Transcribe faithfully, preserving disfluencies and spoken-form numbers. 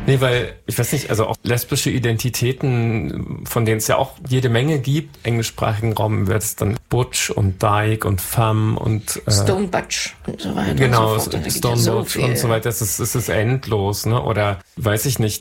Nee, weil, ich weiß nicht, also auch lesbische Identitäten, von denen es ja auch jede Menge gibt, im englischsprachigen Raum wird es dann Butch und Dyke und Femme und äh, Stone Butch und so weiter. Genau, und so fort. Stone Butch und so weiter. Es ist, es ist endlos, ne? Oder weiß ich nicht,